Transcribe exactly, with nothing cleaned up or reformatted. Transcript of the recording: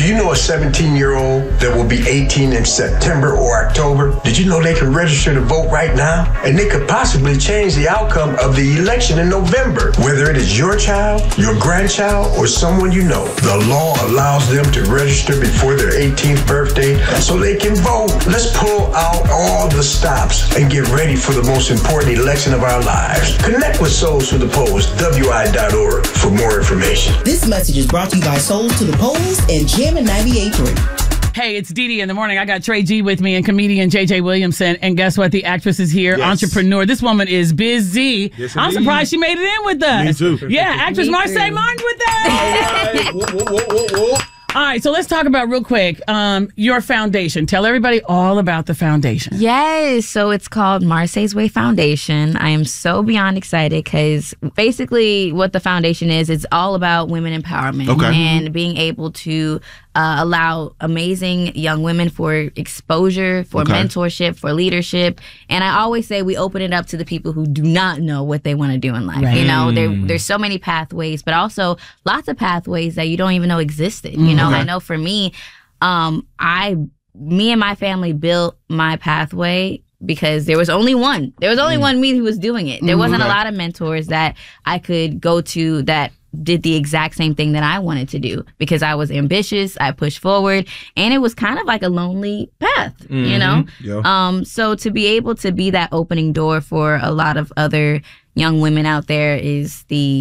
Do you know a seventeen-year-old that will be eighteen in September or October? Did you know they can register to vote right now? And they could possibly change the outcome of the election in November. Whether it is your child, your grandchild, or someone you know, the law allows them to register before their eighteenth birthday so they can vote. Let's pull out all the stops and get ready for the most important election of our lives. Connect with Souls to the Polls, W I dot org, for more information. This message is brought to you by Souls to the Polls and Jammin' ninety-eight point three. Hey, it's Dee Dee in the morning. I got Trey G with me and comedian J J Williamson. And guess what? The actress is here, yes. Entrepreneur. This woman is busy. Yes, I'm surprised she made it in with us. Me too. Yeah, actress Marsai Martin with us. All right. Whoa, whoa, whoa, whoa, whoa. All right, so let's talk about real quick um, your foundation. Tell everybody all about the foundation. Yes, so it's called Marsai's Way Foundation. I am so beyond excited because basically what the foundation is, it's all about women empowerment okay. and being able to uh, allow amazing young women for exposure, for okay. mentorship, for leadership. And I always say we open it up to the people who do not know what they want to do in life. Right. You know, there, there's so many pathways, but also lots of pathways that you don't even know existed. You know, okay. I know for me, um, I, me and my family built my pathway because there was only one. There was only mm. one me who was doing it. There wasn't okay. a lot of mentors that I could go to that did the exact same thing that I wanted to do because I was ambitious, I pushed forward, and it was kind of like a lonely path, mm-hmm. you know? Yeah. Um, so to be able to be that opening door for a lot of other young women out there is the